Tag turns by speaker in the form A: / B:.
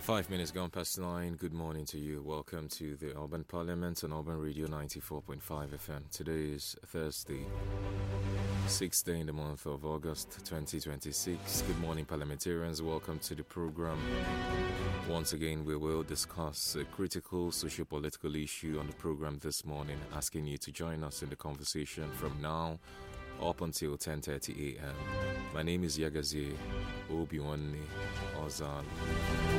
A: 5 minutes gone past 9. Good morning to you. Welcome to the Urban Parliament on Urban Radio 94.5 FM. Today is Thursday, 6th day in the month of August 2026. Good morning, parliamentarians. Welcome to the program. Once again, we will discuss a critical socio-political issue on the program this morning, asking you to join us in the conversation from now up until 10:30 a.m. My name is Yagazie Obiwanne Ozan.